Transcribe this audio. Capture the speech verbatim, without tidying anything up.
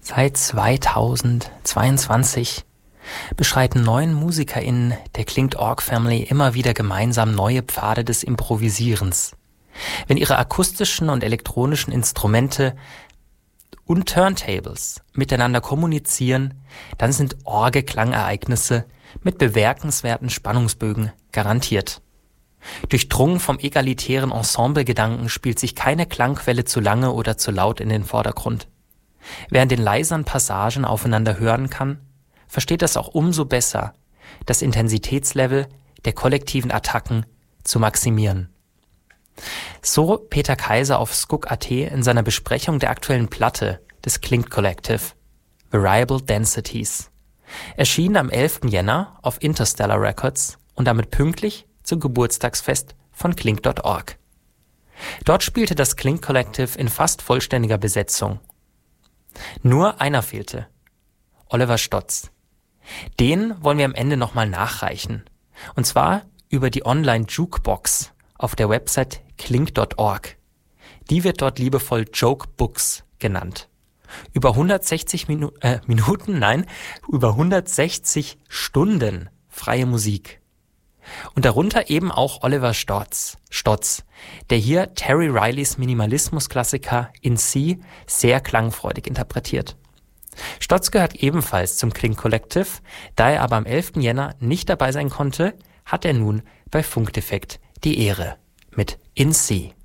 Seit zweitausendzweiundzwanzig beschreiten neun MusikerInnen der Klingt Org Family immer wieder gemeinsam neue Pfade des Improvisierens. Wenn ihre akustischen und elektronischen Instrumente und Turntables miteinander kommunizieren, dann sind Orgelklangereignisse mit bemerkenswerten Spannungsbögen garantiert. Durchdrungen vom egalitären Ensemblegedanken spielt sich keine Klangquelle zu lange oder zu laut in den Vordergrund. Wer in den leiseren Passagen aufeinander hören kann, versteht das auch umso besser, das Intensitätslevel der kollektiven Attacken zu maximieren. So Peter Kaiser auf Skook Punkt at in seiner Besprechung der aktuellen Platte des Klingt Collective, Variable Densities, erschien am elften Jänner auf Interstellar Records und damit pünktlich zum Geburtstagsfest von Klingt Punkt org. Dort spielte das Klingt Collective in fast vollständiger Besetzung. Nur einer fehlte, Oliver Stotz. Den wollen wir am Ende nochmal nachreichen. Und zwar über die Online-Jukebox auf der Website Klingt Punkt org. Die wird dort liebevoll Jokebooks genannt. Über hundertsechzig Minu- äh, Minuten, nein, über hundertsechzig Stunden freie Musik. Und darunter eben auch Oliver Stotz, Stotz, der hier Terry Rileys Minimalismus-Klassiker In C sehr klangfreudig interpretiert. Stotz gehört ebenfalls zum Klingt Collective, da er aber am elften Jänner nicht dabei sein konnte, hat er nun bei Funkdefekt die Ehre mit In C.